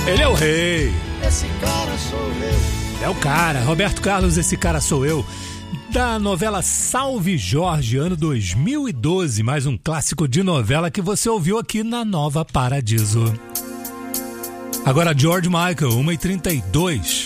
Ele é o rei. Esse cara sou eu. É o cara. Roberto Carlos, esse cara sou eu. Da novela Salve Jorge, ano 2012. Mais um clássico de novela que você ouviu aqui na Nova Paradiso. Agora George Michael, 1h32.